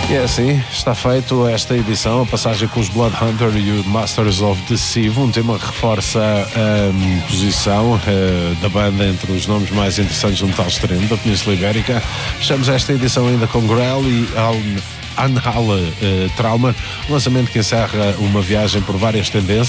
E é assim, está feito esta edição, a passagem com os Bloodhunter e o Masters of Deceive, um tema que reforça a posição da banda entre os nomes mais interessantes do metal extremo da Península Ibérica. Fechamos esta edição ainda com Grell e Anhal Trauma, um lançamento que encerra uma viagem por várias tendências.